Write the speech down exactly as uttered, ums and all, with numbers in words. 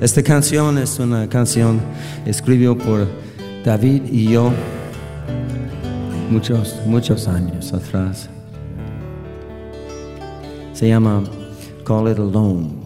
Esta canción es una canción escrita por David y yo muchos, muchos años atrás. Se llama Call It Alone.